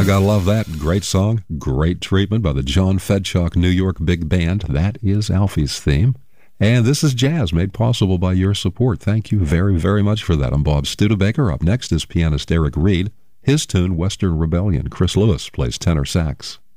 gotta love that. Great song, great treatment by the John Fedchalk New York Big Band. That is Alfie's theme. And this is jazz made possible by your support. Thank you very, very much for that. I'm Bob Studebaker. Up next is pianist Eric Reed. His tune, Western Rebellion. Chris Lewis plays tenor sax.